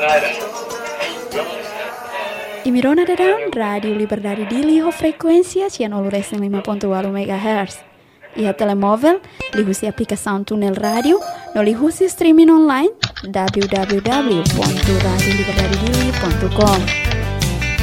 Imirona dadang Radio Liberdade Dili ho frequência 105.8 MHz. E a telemóvel, ligue-se a aplicação Túnel Rádio, no ligue-se streaming online www.radioliberdadedili.com.